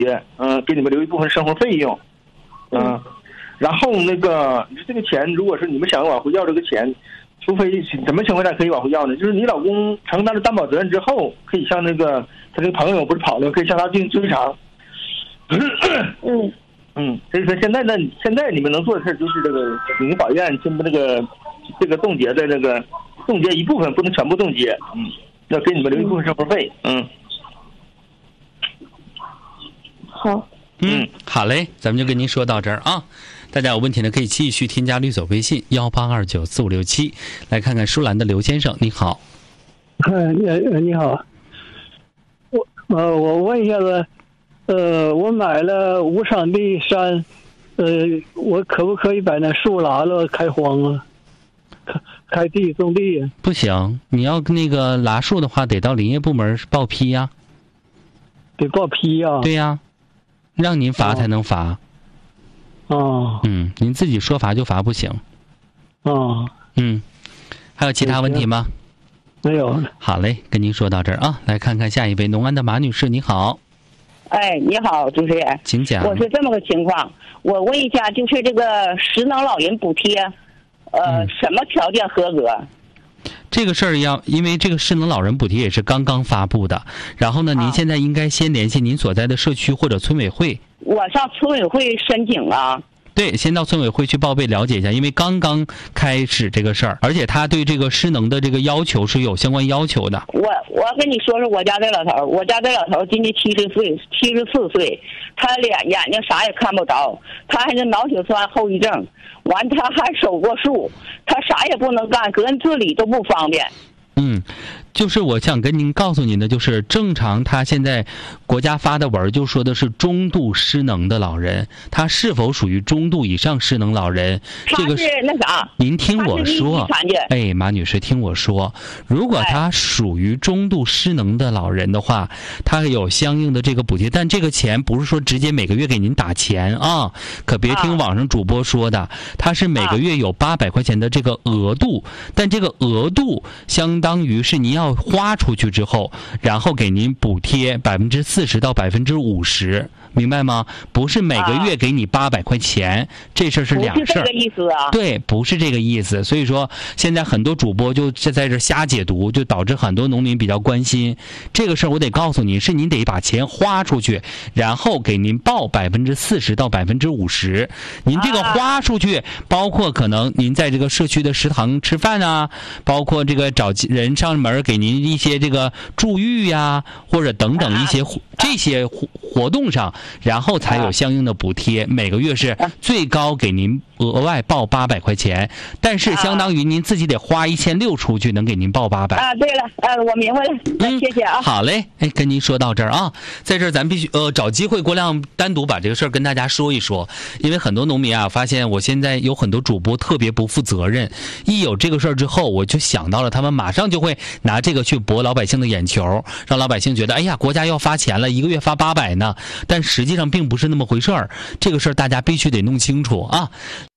给你们留一部分生活费用，然后那个这个钱，如果是你们想往回要这个钱，除非什么情况下可以往回要呢？就是你老公承担了担保责任之后，可以向那个他这个朋友不是跑了，可以向他进行追偿。所以说现在你们能做的事就是这个请法院宣布这个冻结的冻结一部分，不能全部冻结。要给你们留一部分生活费。 好。 好嘞，咱们就跟您说到这儿啊。大家有问题呢，可以继续添加绿总微信18294567，来看看舒兰的刘先生，你好。 你好，我问一下子，我买了无场地山，我可不可以把那树拿了开荒啊？开地种地啊？ 不行，你要那个拿树的话，得到林业部门报批呀。 得报批呀？ 对呀，让您罚才能罚。您自己说罚就罚不行。还有其他问题吗？ 没有。 好嘞，跟您说到这儿啊，来看看下一位，农安的马女士，你好。 你好，主持人， 请讲。 我是这么个情况，我问一下，就是这个失能老人补贴，什么条件合格？ 这个事儿因为这个失能老人补贴也是刚刚发布的，然后呢，您现在应该先联系您所在的社区或者村委会。 我上村委会申请了。 对，先到村委会去报备了解一下，因为刚刚开始这个事儿，而且他对这个失能的这个要求是有相关要求的。 我跟你说说我家这老头，今年74岁，他眼睛啥也看不着，他还是脑血栓后遗症，完他还手过术，他啥也不能干，个人自理都不方便。 就是我想跟您告诉您的，就是正常他现在国家发的文就说的是中度失能的老人，他是否属于中度以上失能老人？这个是那啥， 您听我说，马女士听我说，如果他属于中度失能的老人的话，他有相应的这个补贴，但这个钱不是说直接每个月给您打钱啊，可别听网上主播说的，他是每个月有800块钱的这个额度，但这个额度相当于是您要花出去之后，然后给您补贴40%到50%，明白吗？不是每个月给你800块钱，这事儿是两事儿。不是这个意思啊。 对，不是这个意思。所以说，现在很多主播就在这瞎解读，就导致很多农民比较关心这个事儿。我得告诉您，是您得把钱花出去，然后给您报40%到50%。您这个花出去，包括可能您在这个社区的食堂吃饭啊，包括这个找人上门给您一些这个助育呀，或者等等一些这些活动上，然后才有相应的补贴，每个月是最高给您额外报800块钱，但是相当于您自己得花1600出去，能给您报800。 对了，我明白了，谢谢啊。 好嘞，跟您说到这儿啊，在这儿咱必须找机会郭亮单独把这个事儿跟大家说一说，因为很多农民啊发现我现在有很多主播特别不负责任，一有这个事儿之后，我就想到了他们马上就会拿这个去博老百姓的眼球，让老百姓觉得哎呀国家要发钱了，一个月发800呢，但实际上并不是那么回事儿，这个事儿大家必须得弄清楚啊。